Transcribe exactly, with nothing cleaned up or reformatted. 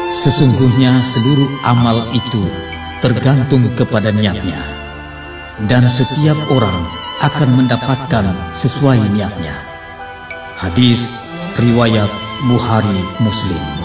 Sesungguhnya seluruh amal itu tergantung kepada niatnya, dan setiap orang akan mendapatkan sesuai niatnya. Hadis riwayat Bukhari Muslim.